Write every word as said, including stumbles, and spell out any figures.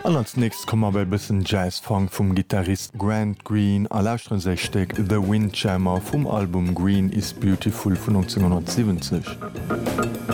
An als nächst kommmer bei bisssen Jazzfang vum Gitarrist Grant Green a lausren sechsteg The Windjammer vum Album Green is Beautiful vun neunzehnhundertsiebzig.